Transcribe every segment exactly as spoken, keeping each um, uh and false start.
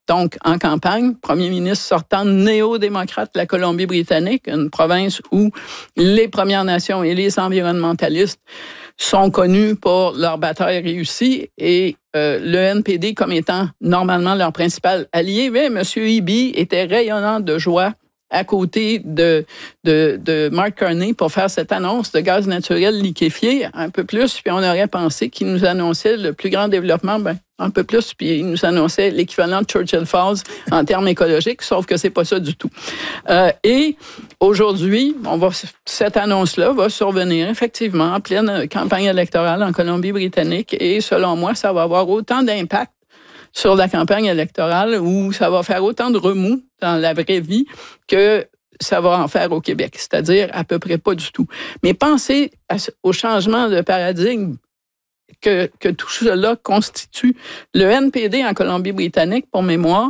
donc en campagne, premier ministre sortant néo-démocrate de la Colombie-Britannique, une province où les Premières Nations et les environnementalistes sont connus pour leur bataille réussie et euh, le N P D comme étant normalement leur principal allié. Mais M. Eby était rayonnant de joie à côté de, de, de Mark Carney pour faire cette annonce de gaz naturel liquéfié un peu plus, puis on aurait pensé qu'il nous annonçait le plus grand développement, ben, un peu plus, puis il nous annonçait l'équivalent de Churchill Falls en termes écologiques, sauf que c'est pas ça du tout. Euh, et aujourd'hui, on va, cette annonce-là va survenir effectivement en pleine campagne électorale en Colombie-Britannique et selon moi, ça va avoir autant d'impact sur la campagne électorale où ça va faire autant de remous dans la vraie vie que ça va en faire au Québec, c'est-à-dire à peu près pas du tout. Mais pensez à, au changement de paradigme que, que tout cela constitue. Le N P D en Colombie-Britannique, pour mémoire,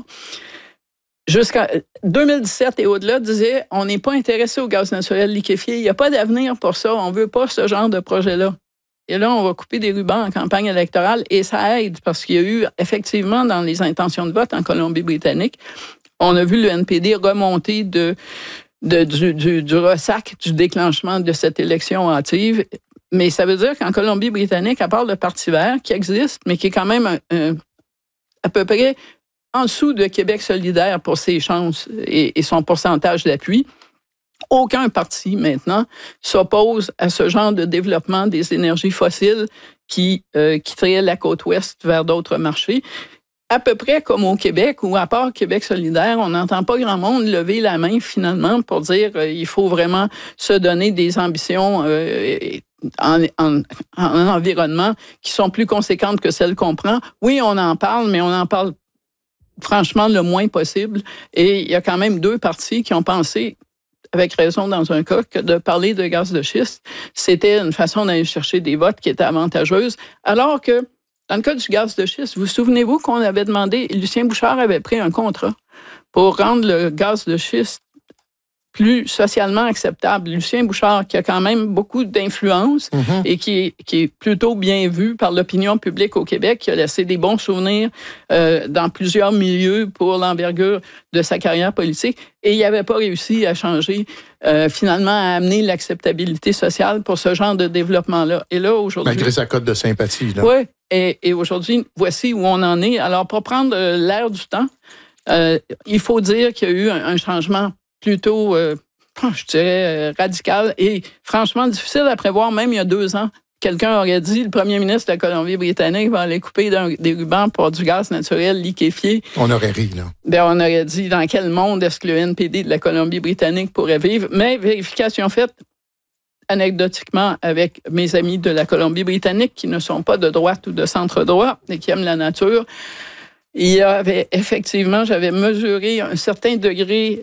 jusqu'en deux mille dix-sept et au-delà, disait on n'est pas intéressé au gaz naturel liquéfié, il n'y a pas d'avenir pour ça, on ne veut pas ce genre de projet-là. Et là, on va couper des rubans en campagne électorale et ça aide parce qu'il y a eu effectivement dans les intentions de vote en Colombie-Britannique, on a vu le N P D remonter de, de, du, du, du ressac du déclenchement de cette élection hâtive. Mais ça veut dire qu'en Colombie-Britannique, à part le Parti vert qui existe, mais qui est quand même un, un, à peu près en dessous de Québec solidaire pour ses chances et, et son pourcentage d'appui, aucun parti, maintenant, s'oppose à ce genre de développement des énergies fossiles qui euh, quitteraient la côte ouest vers d'autres marchés. À peu près comme au Québec, où à part Québec solidaire, on n'entend pas grand monde lever la main, finalement, pour dire euh, il faut vraiment se donner des ambitions euh, en, en, en environnement qui sont plus conséquentes que celles qu'on prend. Oui, on en parle, mais on en parle franchement le moins possible. Et il y a quand même deux partis qui ont pensé avec raison dans un cas, que de parler de gaz de schiste, c'était une façon d'aller chercher des votes qui étaient avantageuse. Alors que, dans le cas du gaz de schiste, vous souvenez-vous qu'on avait demandé, Lucien Bouchard avait pris un contrat pour rendre le gaz de schiste plus socialement acceptable. Lucien Bouchard, qui a quand même beaucoup d'influence mm-hmm. et qui est, qui est plutôt bien vu par l'opinion publique au Québec, qui a laissé des bons souvenirs euh, dans plusieurs milieux pour l'envergure de sa carrière politique. Et il n'avait pas réussi à changer, euh, finalement, à amener l'acceptabilité sociale pour ce genre de développement-là. Et là, aujourd'hui... Malgré sa cote de sympathie, là. Oui, et, et aujourd'hui, voici où on en est. Alors, pour prendre euh, l'air du temps, euh, il faut dire qu'il y a eu un, un changement plutôt, euh, je dirais, euh, radical et franchement difficile à prévoir. Même il y a deux ans, quelqu'un aurait dit, le premier ministre de la Colombie-Britannique va aller couper des rubans pour du gaz naturel liquéfié. On aurait ri, là. Bien, on aurait dit, dans quel monde est-ce que le N P D de la Colombie-Britannique pourrait vivre? Mais vérification faite, anecdotiquement, avec mes amis de la Colombie-Britannique qui ne sont pas de droite ou de centre-droit et qui aiment la nature, il y avait effectivement, j'avais mesuré un certain degré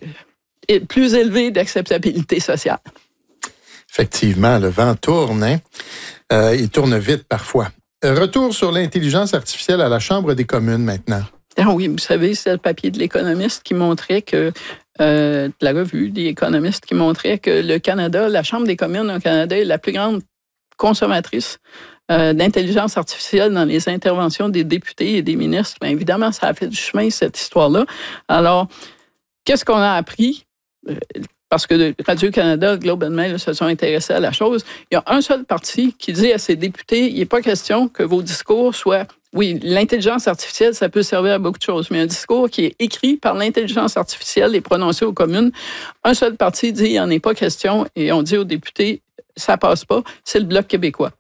plus élevé d'acceptabilité sociale. Effectivement, le vent tourne, hein? Euh, il tourne vite parfois. Retour sur l'intelligence artificielle à la Chambre des communes maintenant. Ah oui, vous savez, c'est le papier de l'Économiste qui montrait que, euh, de la revue des économistes qui montrait que le Canada, la Chambre des communes au Canada est la plus grande consommatrice euh, d'intelligence artificielle dans les interventions des députés et des ministres. Bien évidemment, ça a fait du chemin, cette histoire-là. Alors, qu'est-ce qu'on a appris? Parce que Radio-Canada, Globe and Mail se sont intéressés à la chose. Il y a un seul parti qui dit à ses députés, il n'est pas question que vos discours soient... Oui, l'intelligence artificielle, ça peut servir à beaucoup de choses, mais un discours qui est écrit par l'intelligence artificielle et prononcé aux communes, un seul parti dit, il n'y en est pas question, et on dit aux députés, ça passe pas, c'est le Bloc québécois.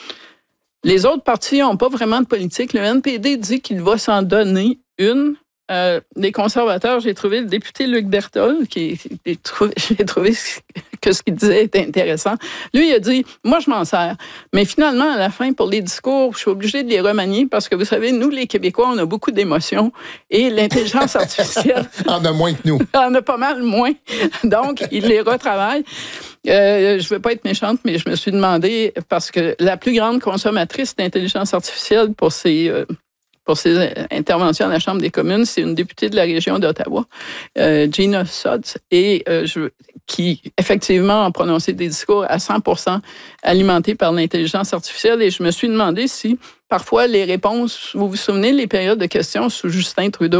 Les autres partis n'ont pas vraiment de politique. Le N P D dit qu'il va s'en donner une. Euh, les conservateurs, j'ai trouvé le député Luc Berthold, qui j'ai trouvé, j'ai trouvé que ce qu'il disait était intéressant. Lui, il a dit, moi, je m'en sers. Mais finalement, à la fin, pour les discours, je suis obligé de les remanier parce que, vous savez, nous, les Québécois, on a beaucoup d'émotions et l'intelligence artificielle... en a moins que nous. En a pas mal moins. Donc, il les retravaille. Euh, je ne veux pas être méchante, mais je me suis demandé, parce que la plus grande consommatrice d'intelligence artificielle pour ces... Euh, pour ses interventions à la Chambre des communes, c'est une députée de la région d'Ottawa, euh, Gina Sudds, et euh, je, qui effectivement a prononcé des discours à cent pour cent alimentés par l'intelligence artificielle. Et je me suis demandé si parfois les réponses, vous vous souvenez les périodes de questions sous Justin Trudeau,